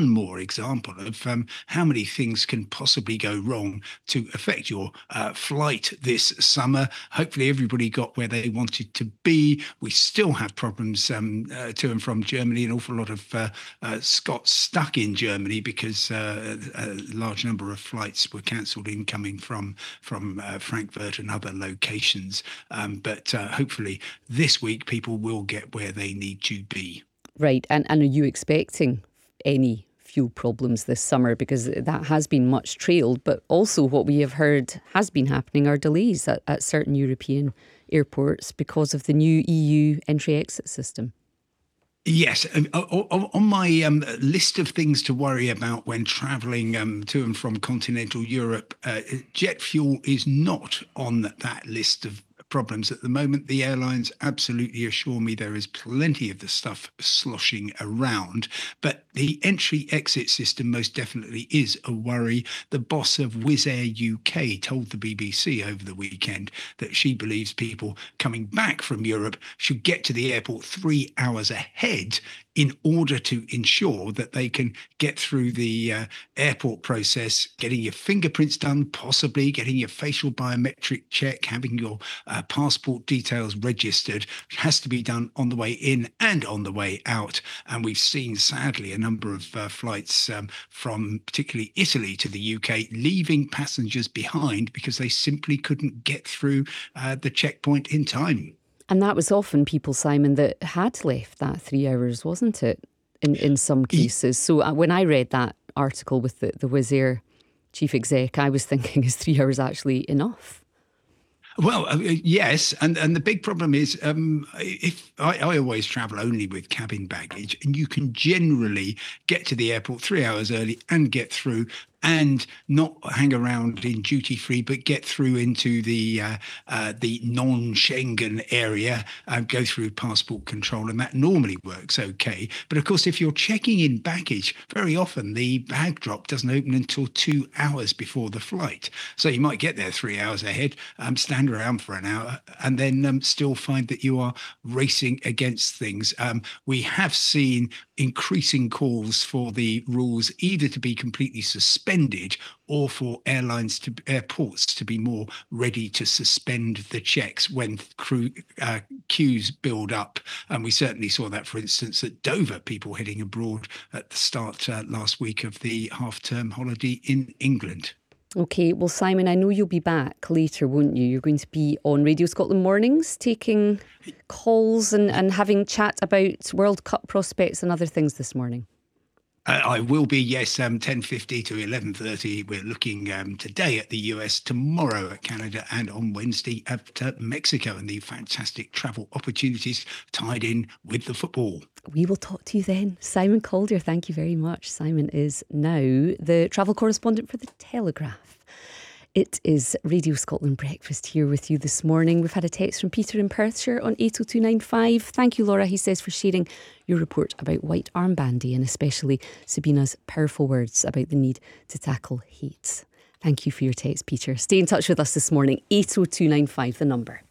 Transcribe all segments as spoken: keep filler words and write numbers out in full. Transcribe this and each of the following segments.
one more example of um, how many things can possibly go wrong to affect your uh, flight this summer. Hopefully everybody got where they wanted to be. We still have problems um, uh, to and from Germany. An awful lot of uh, uh, Scots stuck in Germany because uh, a large number of flights were cancelled incoming from, from uh, Frankfurt and other locations. Um, but uh, hopefully this week people will get where they need to be. Right. And, and are you expecting any fuel problems this summer? Because that has been much trailed, but also what we have heard has been happening are delays at, at certain European airports because of the new E U entry-exit system. Yes, um, on my um, list of things to worry about when travelling um, to and from continental Europe, uh, jet fuel is not on that list of problems at the moment. The airlines absolutely assure me there is plenty of the stuff sloshing around, but the entry-exit system most definitely is a worry. The boss of Wizz Air U K told the B B C over the weekend that she believes people coming back from Europe should get to the airport three hours ahead in order to ensure that they can get through the uh, airport process, getting your fingerprints done, possibly getting your facial biometric check, having your uh, passport details registered. It has to be done on the way in and on the way out. And we've seen, sadly, a number of uh, flights um, from particularly Italy to the U K leaving passengers behind because they simply couldn't get through uh, the checkpoint in time. And that was often people, Simon, that had left that three hours, wasn't it, in, in some cases? So when I read that article with the, the Wizz Air chief exec, I was thinking, is three hours actually enough? Well, uh, yes. And, and the big problem is um, if I, I always travel only with cabin baggage, and you can generally get to the airport three hours early and get through and not hang around in duty free, but get through into the uh, uh, the non-Schengen area, uh, go through passport control, and that normally works okay. But of course, if you're checking in baggage, very often the bag drop doesn't open until two hours before the flight. So you might get there three hours ahead, um, stand around for an hour, and then um, still find that you are racing against things. Um, we have seen increasing calls for the rules either to be completely suspended or for airlines to airports to be more ready to suspend the checks when crew, uh, queues build up. And we certainly saw that, for instance, at Dover, people heading abroad at the start uh, last week of the half-term holiday in England. OK, well, Simon, I know you'll be back later, won't you? You're going to be on Radio Scotland Mornings taking calls and, and having chat about World Cup prospects and other things this morning. Uh, I will be, yes, um, ten fifty to eleven thirty. We're looking um, today at the U S, tomorrow at Canada, and on Wednesday at uh, Mexico, and the fantastic travel opportunities tied in with the football. We will talk to you then. Simon Calder, thank you very much. Simon is now the travel correspondent for The Telegraph. It is Radio Scotland Breakfast here with you this morning. We've had a text from Peter in Perthshire on eight oh two nine five. Thank you, Laura, he says, for sharing your report about White Armband Day and especially Sabina's powerful words about the need to tackle hate. Thank you for your text, Peter. Stay in touch with us this morning. eight oh two nine five, the number.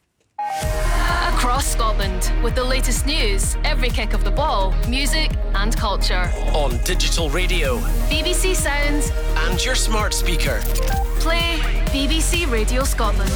Across Scotland, with the latest news, every kick of the ball, music and culture. On digital radio, B B C Sounds and your smart speaker. Play B B C Radio Scotland.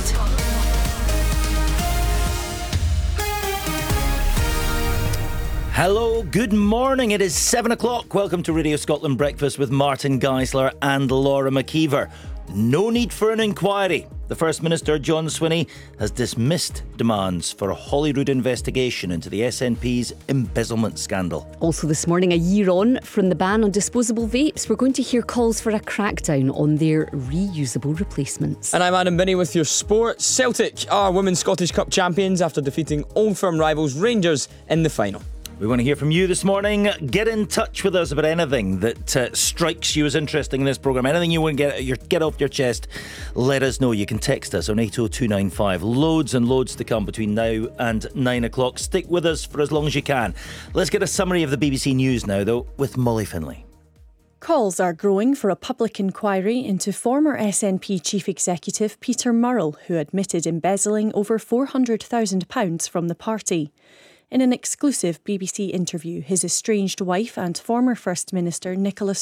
Hello, good morning. It is seven o'clock. Welcome to Radio Scotland Breakfast with Martin Geisler and Laura McKeever. No need for an inquiry. The First Minister, John Swinney, has dismissed demands for a Holyrood investigation into the S N P's embezzlement scandal. Also this morning, a year on from the ban on disposable vapes, we're going to hear calls for a crackdown on their reusable replacements. And I'm Adam Binney with your sport. Celtic are Women's Scottish Cup champions after defeating Old Firm rivals Rangers in the final. We want to hear from you this morning. Get in touch with us about anything that uh, strikes you as interesting in this programme. Anything you want to get, your, get off your chest, let us know. You can text us on eight oh two nine five. Loads and loads to come between now and nine o'clock. Stick with us for as long as you can. Let's get a summary of the B B C News now, though, with Molly Finlay. Calls are growing for a public inquiry into former S N P Chief Executive Peter Murrell, who admitted embezzling over four hundred thousand pounds from the party. In an exclusive B B C interview, his estranged wife and former First Minister Nicola